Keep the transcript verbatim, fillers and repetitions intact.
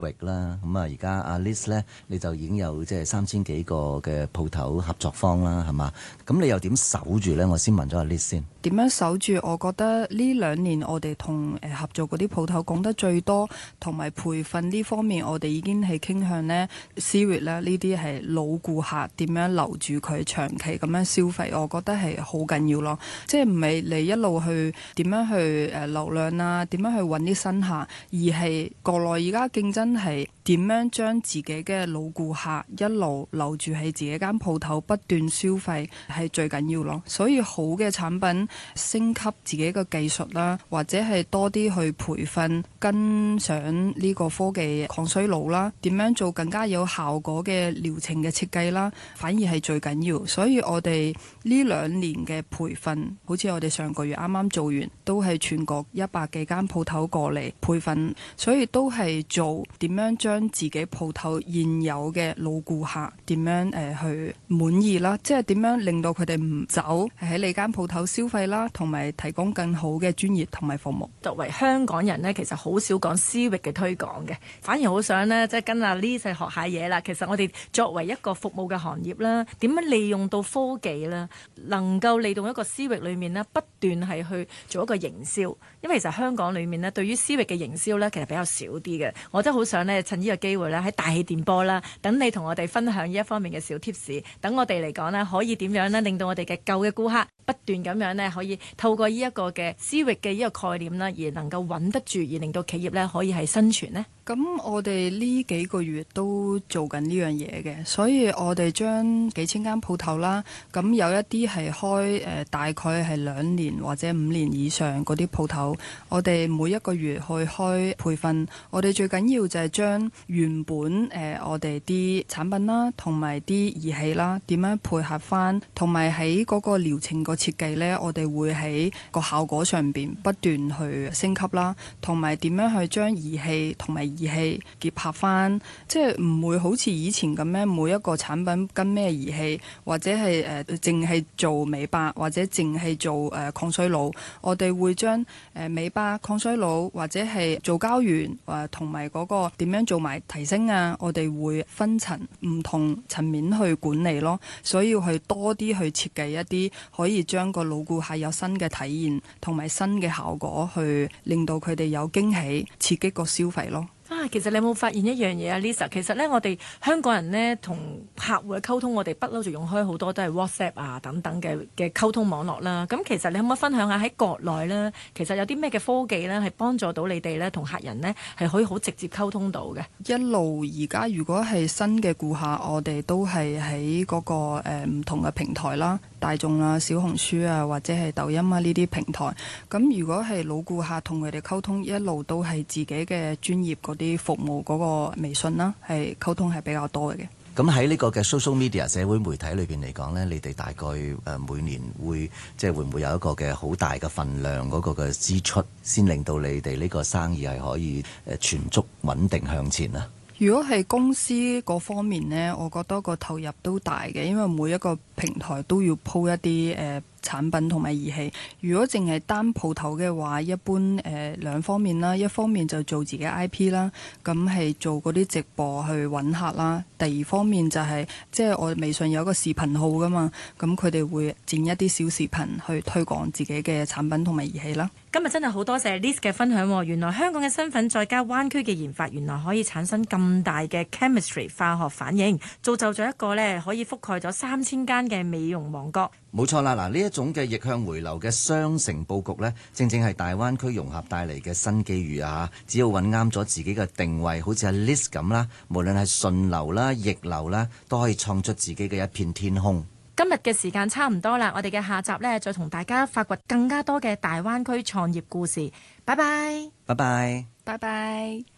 啦，咁啊而家阿 Liz 咧，你就已經有即係三千幾個嘅鋪頭合作方啦，係嘛？咁你又點守住咧？我先問咗阿 Liz 先。 點樣守住？我覺得呢兩年我哋同誒合作嗰啲鋪頭講得最多，同埋培訓呢方面，我哋已經係傾向呢 Seaweed 咧呢啲係老顧客點樣留住佢長期咁樣消費，我覺得係好緊要咯。即係唔係你一路去點樣去誒流量啊，點樣去揾啲新客，而係國內而家競爭係點樣將自己嘅老顧客一路留住喺自己間鋪頭不斷消費係最緊要咯。所以好嘅產品升級自己嘅技術啦，或者係多啲去培訓跟上呢個科技抗衰老啦，點樣做更加有效果嘅療程嘅設計啦，反而係最緊要。所以我哋呢兩年嘅培訓，好似我哋上個月啱啱做完，都係全國一百幾間鋪頭過嚟培訓，所以都係做點樣將自己鋪頭現有嘅老顧客點樣誒去滿意啦，即係點樣令到佢哋唔走喺你間鋪頭消費啦，同埋提供更好嘅專業同埋服務。 作為香港人呢，其實好少講Seaweed嘅推廣嘅，反而好想呢，即係跟阿 Liz 學下嘢啦。其實我哋作為一個服務嘅行業啦，點樣利用到科技啦，能夠利用一個Seaweed裏面呢，不斷係去做一個營銷。因為其實香港裏面呢，對於Seaweed嘅營銷呢，其實比較少啲嘅。我真係好想呢，趁呢個機會咧，喺大氣電波啦，等你同我哋分享呢一方面嘅小貼士，等我哋嚟講呢，可以點樣呢，令到我哋嘅舊嘅顧客不斷咁樣呢，可以透過呢一個嘅Seaweed嘅呢個概念啦，而能夠穩得住，而令到企業呢可以係生存呢。 咁我哋呢幾個月都做緊呢樣嘢嘅，所以我哋將幾千間鋪頭啦，咁有一啲係開誒、呃、大概係兩年或者五年以上嗰啲鋪頭，我哋每一個月去開培訓，我哋最緊要就係將原本誒、呃、我哋啲產品啦，同埋啲儀器啦，點樣配合翻，同埋喺嗰個療程個設計呢，我哋會喺個效果上邊不斷去升級啦，同埋點樣去將儀器同埋儀器結合翻，即係唔會好似以前咁樣每一個產品跟咩儀器，或者係誒淨係做美白，或者淨係做誒、呃、抗衰老。我哋會將誒、呃、美白、抗衰老或者係做膠原誒同埋嗰個點樣做埋提升啊，我哋會分層唔同層面去管理咯。所以要去多啲去設計一啲可以將個老顧客有新嘅體驗同埋新嘅效果，去令到佢哋有驚喜，刺激個消費咯。 啊，其實你有冇發現一樣嘢啊 Lisa？ 其實呢，我哋香港人呢，同客戶嘅溝通，我哋不嬲就用開好多都係 WhatsApp 啊等等嘅嘅溝通網絡啦。咁其實你可唔可以分享下喺國內呢，其實有啲咩嘅科技呢，係幫助到你哋呢，同客人呢，係可以好直接溝通到嘅？ 一路而家如果係新嘅顧客，我哋都係喺嗰個誒唔、呃、同嘅平台啦，大眾啊、小紅書啊或者係抖音啊呢啲平台。咁如果係老顧客同佢哋溝通，一路都係自己嘅專業嗰啲服務嗰個微信啦，係溝通係比較多嘅。 咁喺呢個嘅 social media 社會媒體裏邊嚟講呢，你哋大概誒每年會即係會唔會有一個嘅好大嘅份量嗰個嘅支出，先令到你哋呢個生意係可以誒全足穩定向前啊？ 如果係公司嗰方面呢，我覺得個投入都大嘅，因為每一個平台都要鋪一啲誒、呃產品同埋儀器。如果淨係單鋪頭嘅話，一般誒、呃、兩方面啦，一方面就做自己 I P 啦，咁係做嗰啲直播去揾客啦。第二方面就係、是、即係我微信有個視頻號噶嘛，咁佢哋會剪一啲小視頻去推廣自己嘅產品同埋儀器啦。 今日真係好多謝 Liz 嘅分享，原來香港嘅身份再加灣區嘅研發，原來可以產生咁大嘅 chemistry 化學反應，造就咗一個呢可以覆蓋咗三千間嘅美容王國。 冇錯啦，嗱呢一種嘅逆向回流嘅雙城佈局呢，正正係大灣區融合帶嚟嘅新機遇啊！只要揾啱咗自己嘅定位，好似阿 Liz 咁啦，無論係順流啦、逆流啦，都可以創出自己嘅一片天空。 今日嘅時間差唔多啦，我哋嘅下集呢，再同大家發掘更加多嘅大灣區創業故事。拜拜， 拜拜， 拜拜。